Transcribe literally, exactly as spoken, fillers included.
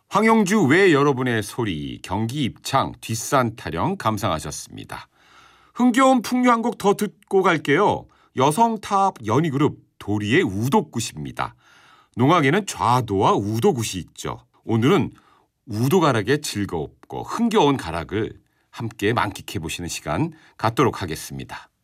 황영주 외 여러분의 소리, 경기 입창, 뒷산 타령 감상하셨습니다. 흥겨운 풍류 한 곡 더 듣고 갈게요. 여성 탑 연희 그룹 도리의 우도굿입니다. 농악에는 좌도와 우도굿이 있죠. 오늘은 우도 가락의 즐겁고 흥겨운 가락을 함께 만끽해 보시는 시간 갖도록 하겠습니다.